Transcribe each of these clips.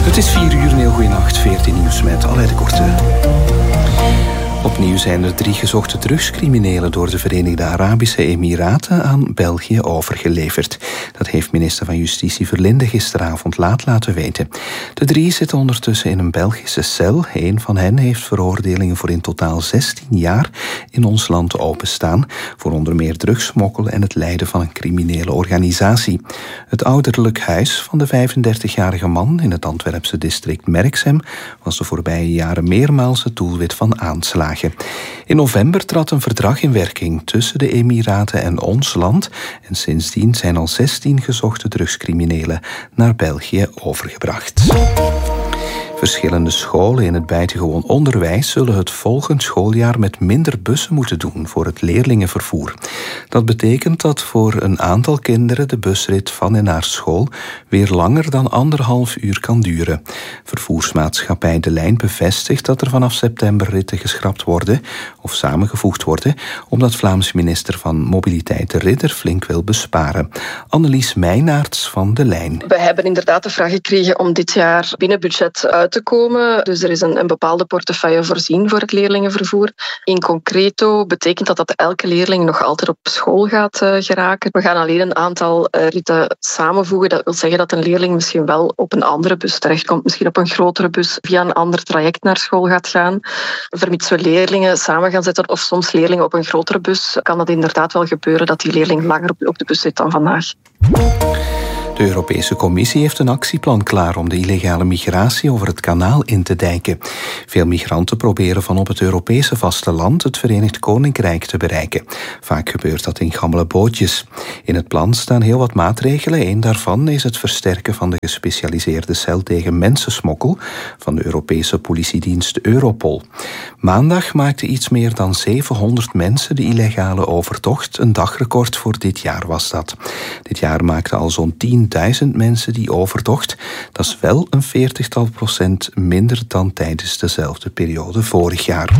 Het is 4 uur, een heel goede nacht. 14 nieuws met Alain de Korte. Opnieuw zijn er 3 gezochte drugscriminelen door de Verenigde Arabische Emiraten aan België overgeleverd. Dat heeft minister van Justitie Verlinde gisteravond laat laten weten. De 3 zitten ondertussen in een Belgische cel. Eén van hen heeft veroordelingen voor in totaal 16 jaar in ons land openstaan, voor onder meer drugssmokkel en het leiden van een criminele organisatie. Het ouderlijk huis van de 35-jarige man in het Antwerpse district Merksem was de voorbije jaren meermaals het doelwit van aanslagen. In november trad een verdrag in werking tussen de Emiraten en ons land en sindsdien zijn al 16 gezochte drugscriminelen naar België overgebracht. Verschillende scholen in het buitengewoon onderwijs zullen het volgend schooljaar met minder bussen moeten doen voor het leerlingenvervoer. Dat betekent dat voor een aantal kinderen de busrit van en naar school weer langer dan 1,5 uur kan duren. Vervoersmaatschappij De Lijn bevestigt dat er vanaf september ritten geschrapt worden of samengevoegd worden, omdat Vlaams minister van Mobiliteit De Ridder flink wil besparen. Annelies Meijnaerts van De Lijn. We hebben inderdaad de vraag gekregen om dit jaar binnen budget uit te komen. Dus er is een bepaalde portefeuille voorzien voor het leerlingenvervoer. In concreto betekent dat elke leerling nog altijd op school gaat geraken. We gaan alleen een aantal ritten samenvoegen. Dat wil zeggen dat een leerling misschien wel op een andere bus terechtkomt, misschien op een grotere bus via een ander traject naar school gaat gaan. Vermits we leerlingen samen gaan zetten of soms leerlingen op een grotere bus, kan dat inderdaad wel gebeuren dat die leerling langer op de bus zit dan vandaag. De Europese Commissie heeft een actieplan klaar om de illegale migratie over het kanaal in te dijken. Veel migranten proberen van op het Europese vasteland het Verenigd Koninkrijk te bereiken. Vaak gebeurt dat in gammele bootjes. In het plan staan heel wat maatregelen. Eén daarvan is het versterken van de gespecialiseerde cel tegen mensensmokkel van de Europese politiedienst Europol. Maandag maakten iets meer dan 700 mensen de illegale overtocht. Een dagrecord voor dit jaar was dat. Dit jaar maakten al zo'n 10.000 mensen die overtocht. Dat is wel een 40% minder dan tijdens dezelfde periode vorig jaar.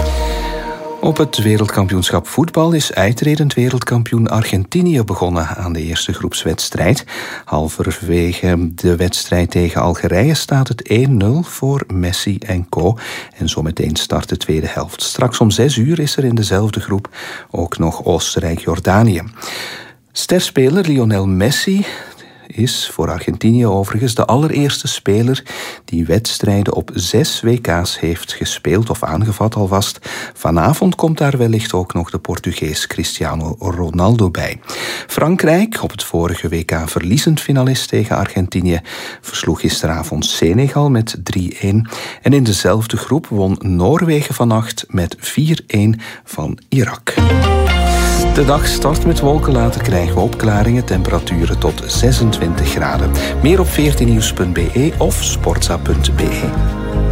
Op het wereldkampioenschap voetbal is uitredend wereldkampioen Argentinië begonnen aan de eerste groepswedstrijd. Halverwege de wedstrijd tegen Algerije staat het 1-0 voor Messi en co. En zometeen start de tweede helft. Straks om 6 uur is er in dezelfde groep ook nog Oostenrijk-Jordanië. Sterspeler Lionel Messi is voor Argentinië overigens de allereerste speler die wedstrijden op 6 WK's heeft gespeeld of aangevat alvast. Vanavond komt daar wellicht ook nog de Portugees Cristiano Ronaldo bij. Frankrijk, op het vorige WK verliezend finalist tegen Argentinië, versloeg gisteravond Senegal met 3-1. En in dezelfde groep won Noorwegen vannacht met 4-1 van Irak. De dag start met wolken, later krijgen we opklaringen, temperaturen tot 26 graden. Meer op 14nieuws.be of sportza.be.